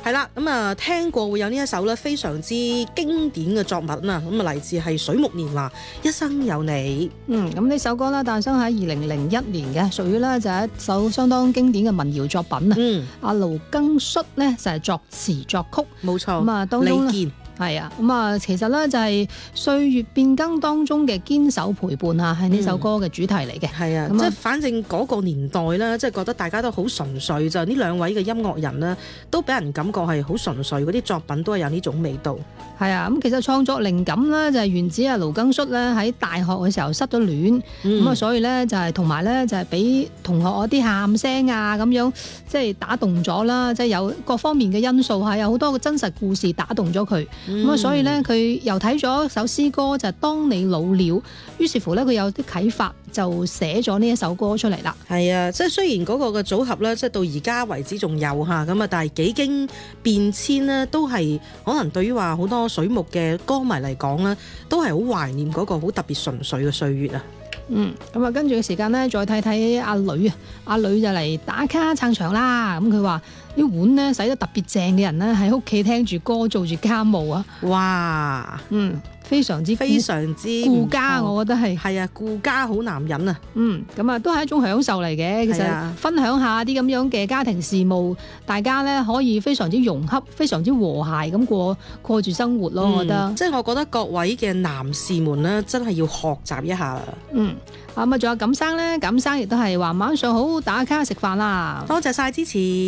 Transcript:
係啦，咁啊聽過會有呢一首咧非常之經典嘅作品啊，咁啊嚟自係水木年華《一生有你》。 咁呢首歌咧誕生喺2001年嘅，屬於咧就係一首相當經典嘅民謠作品啊。阿盧庚戌咧就係作詞作曲， 冇錯。 咁啊當中李健係啊，咁啊其實咧就係歲月變更當中嘅堅守陪伴啊，係呢首歌嘅主題嚟嘅。 係啊，即係反正嗰個年代咧，即係覺得大家都好純粹，就呢兩位嘅音樂人呢，都俾人感覺係好純粹，嗰啲作品都係有呢種味道。 係啊，咁其實創作靈感咧就係源自阿盧庚戌咧喺大學嘅時候失咗戀，咁啊所以咧就係同埋咧就係俾同學嗰啲喊聲啊咁樣，即係打動咗啦，即係有各方面嘅因素係有好多個真實故事打動咗佢，咁啊所以咧佢又睇咗首詩歌就係當你老了，於是乎咧佢有啲啟發，就寫咗呢一首歌出嚟啦。 係啊，即係雖然嗰個嘅組合咧，即係到而家為止仲有嚇咁啊，但係幾經變遷呢，都係可能對於話好多水木嘅歌迷嚟講呢，都係好懷念嗰個好特別純粹嘅歲月啊。 咁啊，跟住嘅時間咧，再睇睇阿女啊，阿女就嚟打卡撐場啦。咁佢話啲碗咧洗得特別正嘅人咧，喺屋企聽住歌做住家務啊。 哇！ 非常之顧家，我覺得係啊，顧家好男人啊。 咁啊，都係一種享受嚟嘅。其實分享下啲咁樣嘅家庭事務，大家咧可以非常之融洽、非常之和諧咁過住生活咯。我覺得， 即係我覺得各位嘅男士們呢，真係要學習一下啦。 咁啊，仲有錦生咧，錦生亦都係話晚上好打卡食飯啦。 多謝晒支持。